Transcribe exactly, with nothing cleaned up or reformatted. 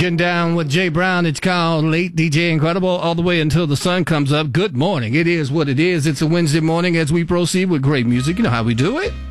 Getting down with Jay Brown. It's called Late D J Incredible, all the way until the sun comes up. Good morning. It is what it is. It's a Wednesday morning as we proceed with great music. You know how we do it.